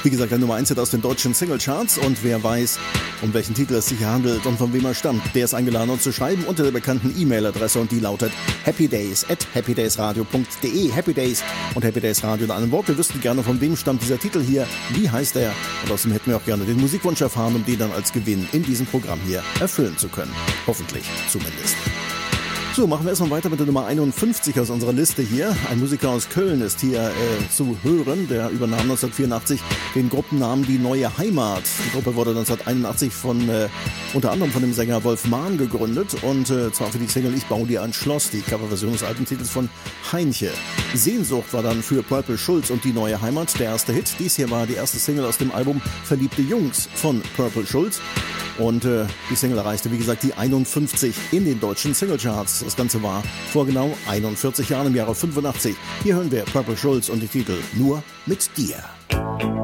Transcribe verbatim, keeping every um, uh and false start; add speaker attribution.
Speaker 1: Wie gesagt, der Nummer eins Hit aus den deutschen Singlecharts und wer weiß, um welchen Titel es sich hier handelt und von wem er stammt, der ist eingeladen, uns zu schreiben unter der bekannten E-Mail-Adresse und die lautet happydays at happydaysradio punkt de. Happy Days und Happy Days Radio in einem Wort. Wir wüssten gerne, von wem stammt dieser Titel hier, wie heißt er und außerdem hätten wir auch gerne den Musikwunsch erfahren, um den dann als Gewinn in diesem Programm hier erfüllen zu können. Hoffentlich zumindest. So, machen wir erstmal weiter mit der Nummer einundfünfzig aus unserer Liste hier. Ein Musiker aus Köln ist hier äh, zu hören. Der übernahm neunzehnhundertvierundachtzig den Gruppennamen Die Neue Heimat. Die Gruppe wurde neunzehnhunderteinundachtzig von äh, unter anderem von dem Sänger Wolf Mahn gegründet und äh, zwar für die Single Ich baue dir ein Schloss, die Coverversion des Albumtitels von Heinche. Sehnsucht war dann für Purple Schulz und Die Neue Heimat der erste Hit. Dies hier war die erste Single aus dem Album Verliebte Jungs von Purple Schulz. Und äh, die Single erreichte, wie gesagt, die einundfünfzig in den deutschen Singlecharts. Das Ganze war vor genau einundvierzig Jahren im Jahre fünfundachtzig. Hier hören wir Purple Schulz und die Titel Nur mit dir.